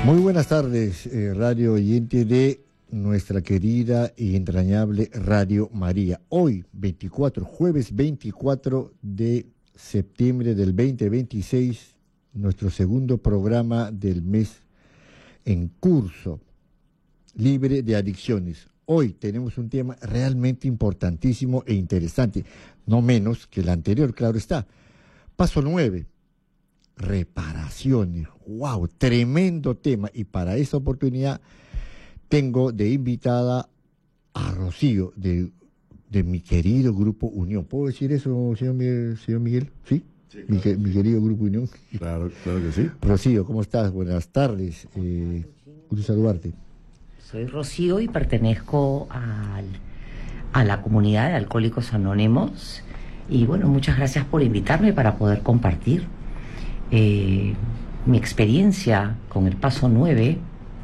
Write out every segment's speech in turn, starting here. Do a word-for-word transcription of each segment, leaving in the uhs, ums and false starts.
Muy buenas tardes, eh, radio oyente de nuestra querida y entrañable Radio María. Hoy, veinticuatro, jueves veinticuatro de septiembre del veinte veintiséis, nuestro segundo programa del mes en curso, libre de adicciones. Hoy tenemos un tema realmente importantísimo e interesante, no menos que el anterior, claro está. Paso nueve. Reparaciones. ¡Wow! Tremendo tema. Y para esa oportunidad tengo de invitada a Rocío, de, de mi querido Grupo Unión. ¿Puedo decir eso, señor Miguel? Señor Miguel? ¿Sí? Sí, claro. mi, mi querido Grupo Unión. Claro, claro que sí. Rocío, ¿cómo estás? Buenas tardes. Eh, gusto saludarte. Soy Rocío y pertenezco al, a la comunidad de Alcohólicos Anónimos. Y bueno, muchas gracias por invitarme para poder compartir Eh, mi experiencia con el paso nueve.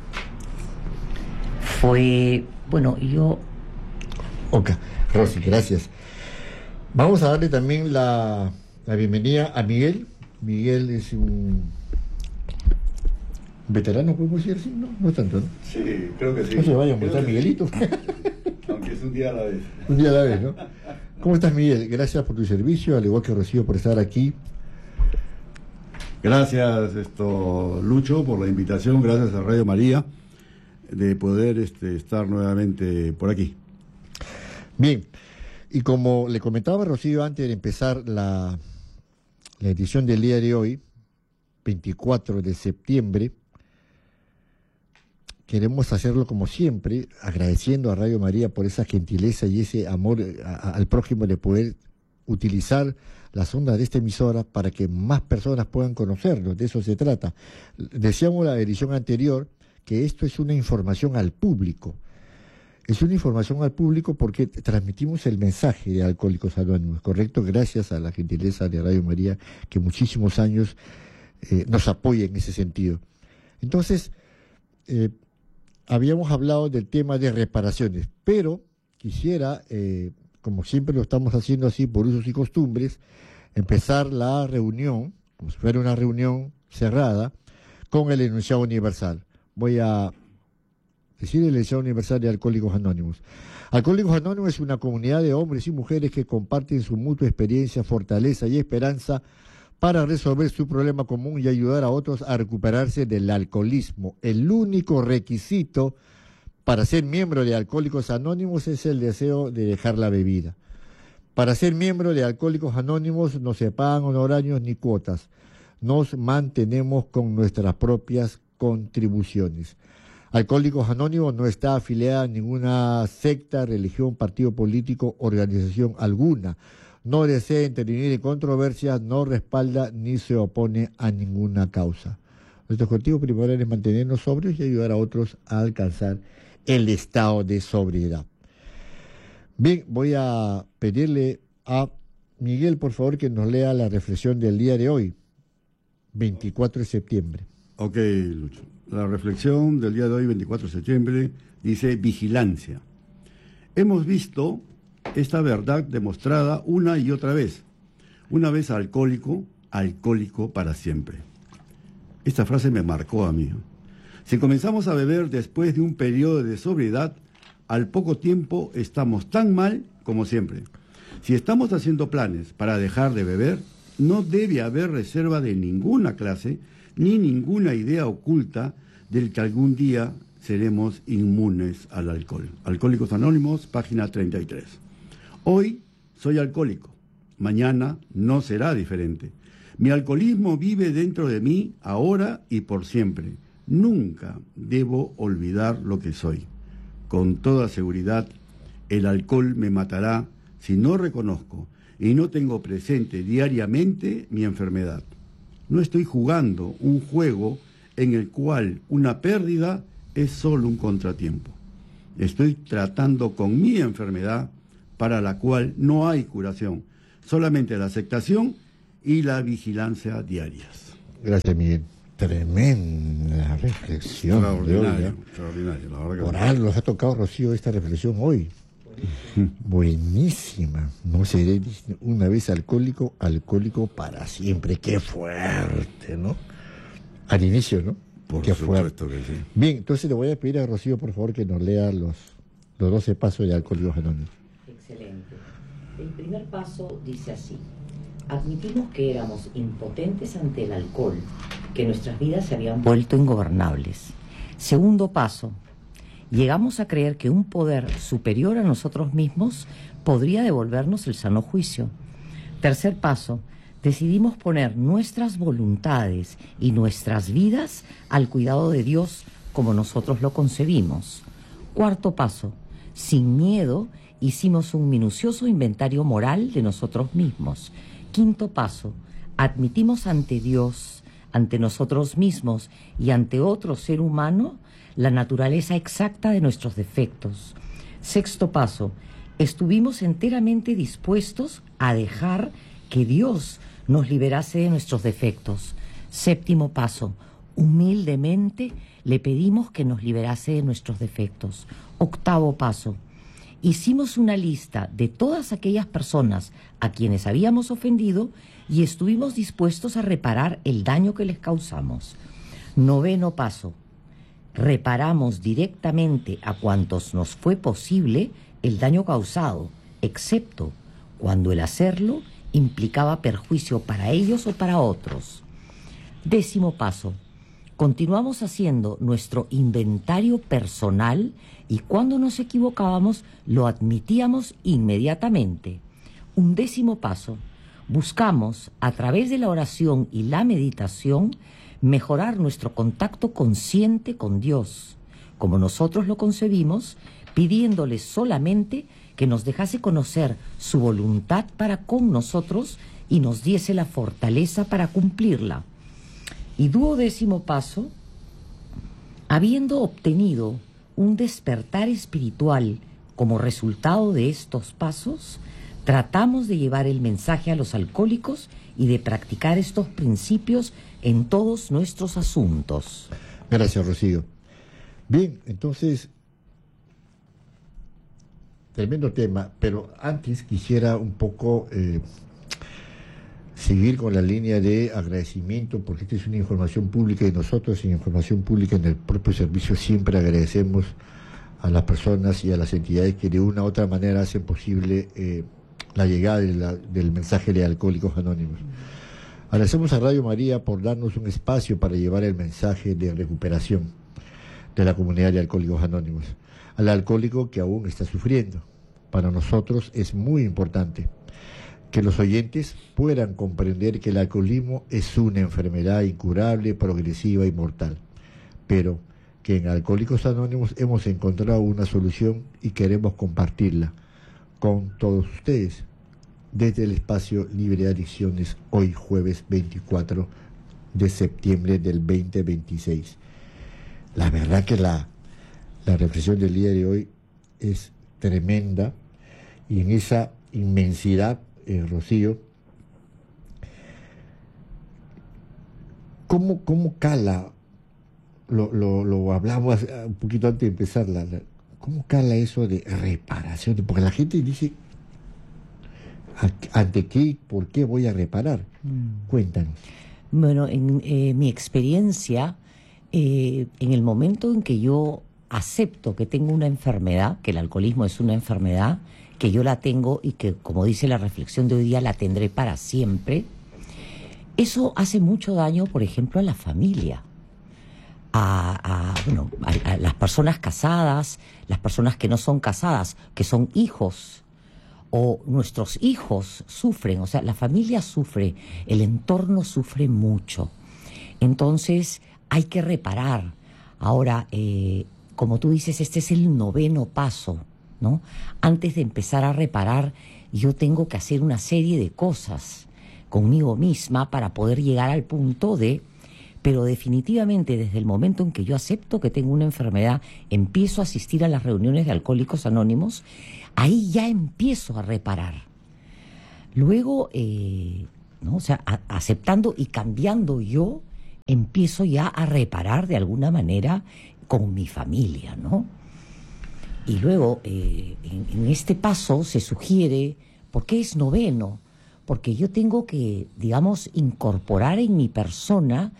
Fue, bueno, yo... Ok, Rosy, gracias. Vamos a darle también la, la bienvenida a Miguel. Miguel es un veterano, ¿podemos decir así? No, no tanto, ¿no? Sí, creo que sí. No se vayan a montar Miguelito. Aunque es un día a la vez. Un día a la vez, ¿no? ¿Cómo estás, Miguel? Gracias por tu servicio, al igual que Rocío por estar aquí. Gracias, esto, Lucho, por la invitación, gracias a Radio María, de poder este, estar nuevamente por aquí. Bien, y como le comentaba Rocío antes de empezar la, la edición del día de hoy, veinticuatro de septiembre, queremos hacerlo como siempre, agradeciendo a Radio María por esa gentileza y ese amor a, a, al prójimo de poder utilizar las ondas de esta emisora para que más personas puedan conocernos. De eso se trata. Decíamos la edición anterior que esto es una información al público. Es una información al público porque transmitimos el mensaje de Alcohólicos Anónimos, ¿correcto? Gracias a la gentileza de Radio María, que muchísimos años eh, nos apoya en ese sentido. Entonces, eh, habíamos hablado del tema de reparaciones, pero quisiera... Eh, como siempre lo estamos haciendo así por usos y costumbres, empezar la reunión, como si fuera una reunión cerrada, con el enunciado universal. Voy a decir el enunciado universal de Alcohólicos Anónimos. Alcohólicos Anónimos es una comunidad de hombres y mujeres que comparten su mutua experiencia, fortaleza y esperanza para resolver su problema común y ayudar a otros a recuperarse del alcoholismo. El único requisito para ser miembro de Alcohólicos Anónimos es el deseo de dejar la bebida. Para ser miembro de Alcohólicos Anónimos no se pagan honorarios ni cuotas. Nos mantenemos con nuestras propias contribuciones. Alcohólicos Anónimos no está afiliada a ninguna secta, religión, partido político, organización alguna. No desea intervenir en controversias, no respalda ni se opone a ninguna causa. Nuestro objetivo primordial es mantenernos sobrios y ayudar a otros a alcanzar el estado de sobriedad. Bien, voy a pedirle a Miguel, por favor, que nos lea la reflexión del día de hoy, veinticuatro de septiembre. Ok, Lucho. La reflexión del día de hoy, veinticuatro de septiembre, dice vigilancia. Hemos visto esta verdad demostrada una y otra vez. Una vez alcohólico, alcohólico para siempre. Esta frase me marcó a mí. Si comenzamos a beber después de un periodo de sobriedad, al poco tiempo estamos tan mal como siempre. Si estamos haciendo planes para dejar de beber, no debe haber reserva de ninguna clase, ni ninguna idea oculta del que algún día seremos inmunes al alcohol. Alcohólicos Anónimos, página treinta y tres. Hoy soy alcohólico, mañana no será diferente. Mi alcoholismo vive dentro de mí ahora y por siempre. Nunca debo olvidar lo que soy. Con toda seguridad, el alcohol me matará si no reconozco y no tengo presente diariamente mi enfermedad. No estoy jugando un juego en el cual una pérdida es solo un contratiempo. Estoy tratando con mi enfermedad para la cual no hay curación, solamente la aceptación y la vigilancia diarias. Gracias, Miguel. Tremenda reflexión. Extraordinario, extraordinario. La verdad que por algo nos ha tocado, Rocío, esta reflexión hoy. Buenísima. No seré una vez alcohólico, alcohólico para siempre. Qué fuerte, ¿no? Al inicio, ¿no? Por Qué supuesto fuerte. que sí. Bien, entonces le voy a pedir a Rocío, por favor, que nos lea los, los doce pasos de Alcohólicos Anónimos. Excelente. El primer paso dice así: admitimos que éramos impotentes ante el alcohol, que nuestras vidas se habían vuelto ingobernables. Segundo paso: llegamos a creer que un poder superior a nosotros mismos podría devolvernos el sano juicio. Tercer paso: decidimos poner nuestras voluntades y nuestras vidas al cuidado de Dios como nosotros lo concebimos. Cuarto paso: sin miedo hicimos un minucioso inventario moral de nosotros mismos. Quinto paso: admitimos ante Dios, ante nosotros mismos y ante otro ser humano la naturaleza exacta de nuestros defectos. Sexto paso: estuvimos enteramente dispuestos a dejar que Dios nos liberase de nuestros defectos. Séptimo paso: humildemente le pedimos que nos liberase de nuestros defectos. Octavo paso: hicimos una lista de todas aquellas personas a quienes habíamos ofendido y estuvimos dispuestos a reparar el daño que les causamos. Noveno paso: reparamos directamente a cuantos nos fue posible el daño causado, excepto cuando el hacerlo implicaba perjuicio para ellos o para otros. Décimo paso: continuamos haciendo nuestro inventario personal y cuando nos equivocábamos lo admitíamos inmediatamente. Undécimo paso: buscamos a través de la oración y la meditación mejorar nuestro contacto consciente con Dios, como nosotros lo concebimos, pidiéndole solamente que nos dejase conocer su voluntad para con nosotros y nos diese la fortaleza para cumplirla. Y duodécimo paso: habiendo obtenido un despertar espiritual como resultado de estos pasos, tratamos de llevar el mensaje a los alcohólicos y de practicar estos principios en todos nuestros asuntos. Gracias, Rocío. Bien, entonces, tremendo tema, pero antes quisiera un poco eh, seguir con la línea de agradecimiento, porque esta es una información pública y nosotros en información pública en el propio servicio siempre agradecemos a las personas y a las entidades que de una u otra manera hacen posible eh, la llegada de la, del mensaje de Alcohólicos Anónimos. Agradecemos a Radio María por darnos un espacio para llevar el mensaje de recuperación de la comunidad de Alcohólicos Anónimos al alcohólico que aún está sufriendo. Para nosotros es muy importante que los oyentes puedan comprender que el alcoholismo es una enfermedad incurable, progresiva y mortal, pero que en Alcohólicos Anónimos hemos encontrado una solución y queremos compartirla con todos ustedes desde el espacio Libre de Adicciones, hoy jueves veinticuatro de septiembre del veinte veintiséis. La verdad que la, la reflexión del día de hoy es tremenda, y en esa inmensidad, eh, Rocío, ¿cómo, cómo cala? Lo, lo, lo hablamos un poquito antes de empezar, la, la, ¿cómo cala eso de reparación? Porque la gente dice, ¿ante qué, por qué voy a reparar? Mm. Cuéntanos. Bueno, en eh, mi experiencia, eh, en el momento en que yo acepto que tengo una enfermedad, que el alcoholismo es una enfermedad, que yo la tengo y que, como dice la reflexión de hoy día, la tendré para siempre, eso hace mucho daño, por ejemplo, a la familia. A, a, bueno, a, a las personas casadas, las personas que no son casadas, que son hijos, o nuestros hijos sufren, o sea, la familia sufre, el entorno sufre mucho. Entonces, hay que reparar. Ahora, eh, como tú dices, este es el noveno paso, ¿no? Antes de empezar a reparar, yo tengo que hacer una serie de cosas conmigo misma para poder llegar al punto de... Pero definitivamente desde el momento en que yo acepto que tengo una enfermedad, empiezo a asistir a las reuniones de Alcohólicos Anónimos, ahí ya empiezo a reparar. Luego, eh, ¿no? O sea, a, aceptando y cambiando yo, empiezo ya a reparar de alguna manera con mi familia, ¿no? Y luego, eh, en, en este paso se sugiere, ¿por qué es noveno? Porque yo tengo que, digamos, incorporar en mi persona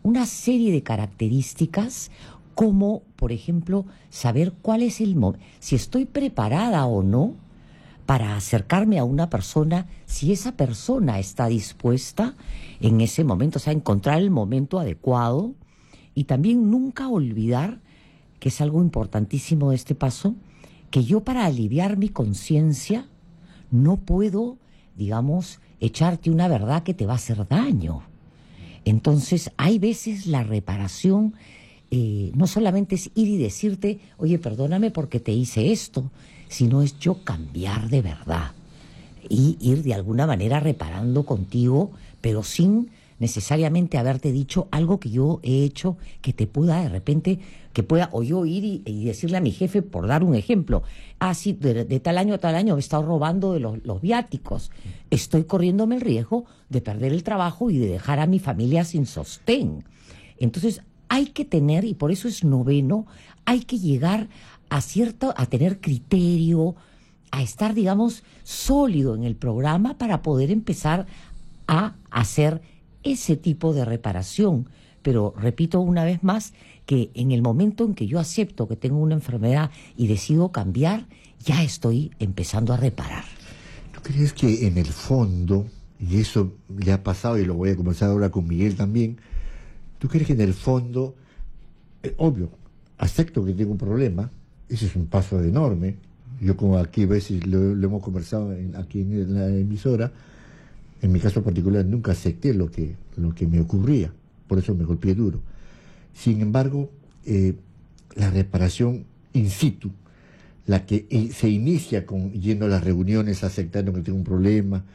una serie de características como, por ejemplo, saber cuál es el momento, si estoy preparada o no para acercarme a una persona, si esa persona está dispuesta en ese momento, o sea, encontrar el momento adecuado, y también nunca olvidar, que es algo importantísimo de este paso, que yo para aliviar mi conciencia no puedo, digamos, echarte una verdad que te va a hacer daño. Entonces, hay veces la reparación eh, no solamente es ir y decirte, oye, perdóname porque te hice esto, sino es yo cambiar de verdad y ir de alguna manera reparando contigo, pero sin necesariamente haberte dicho algo que yo he hecho que te pueda de repente, que pueda, o yo ir y, y decirle a mi jefe, por dar un ejemplo, ah, sí, de, de tal año a tal año me he estado robando de los, los viáticos, estoy corriéndome el riesgo de perder el trabajo y de dejar a mi familia sin sostén. Entonces hay que tener, y por eso es noveno, hay que llegar a cierto, a tener criterio, a estar, digamos, sólido en el programa para poder empezar a hacer ese tipo de reparación. Pero repito una vez más que en el momento en que yo acepto que tengo una enfermedad y decido cambiar, ya estoy empezando a reparar. ¿Tú crees que en el fondo, y eso le ha pasado y lo voy a conversar ahora con Miguel también, tú crees que en el fondo, eh, obvio, acepto que tengo un problema, ese es un paso enorme, yo como aquí a veces lo, lo hemos conversado en, aquí en la emisora, en mi caso particular nunca acepté lo que, lo que me ocurría, por eso me golpeé duro. Sin embargo, eh, la reparación in situ, la que eh, se inicia con yendo a las reuniones, aceptando que tengo un problema,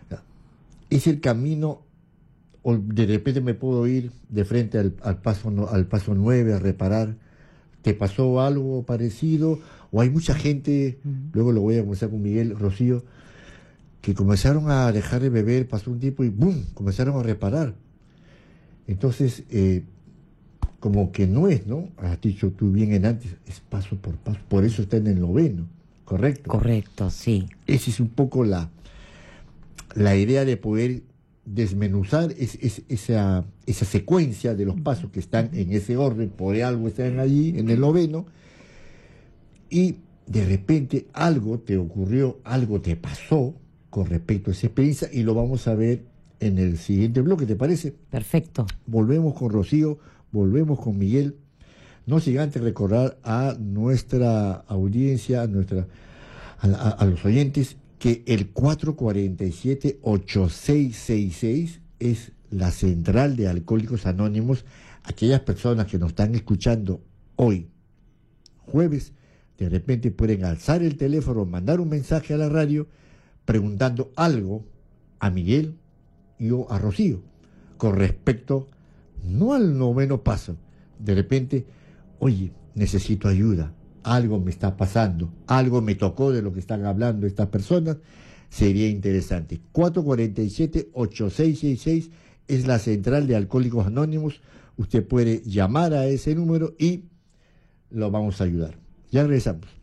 es el camino, o de repente me puedo ir de frente al, al, paso, no, al paso nueve a reparar. ¿Te pasó algo parecido? O hay mucha gente, uh-huh. luego lo voy a conversar con Miguel, Rocío, que comenzaron a dejar de beber, pasó un tiempo y ¡boom!, comenzaron a reparar. Entonces, eh, como que no es, ¿no? Has dicho tú bien en antes, es paso por paso, por eso está en el noveno, ¿correcto? Correcto, sí. Esa es un poco la, la idea de poder desmenuzar es, es, esa, esa secuencia de los pasos que están en ese orden, por algo están allí, en el noveno, y de repente algo te ocurrió, algo te pasó con respecto a esa experiencia, y lo vamos a ver en el siguiente bloque, ¿te parece? Perfecto. Volvemos con Rocío, volvemos con Miguel. No sin antes recordar a nuestra audiencia, a, nuestra, a, a, a los oyentes, que el cuatro cuatro siete, ocho seis seis seis es la central de Alcohólicos Anónimos. Aquellas personas que nos están escuchando hoy, jueves, de repente pueden alzar el teléfono, mandar un mensaje a la radio preguntando algo a Miguel y o a Rocío con respecto no al noveno paso. De repente, oye, necesito ayuda, algo me está pasando, algo me tocó de lo que están hablando estas personas, sería interesante. cuatro cuatro siete, ocho seis seis seis es la central de Alcohólicos Anónimos. Usted puede llamar a ese número y lo vamos a ayudar. Ya regresamos.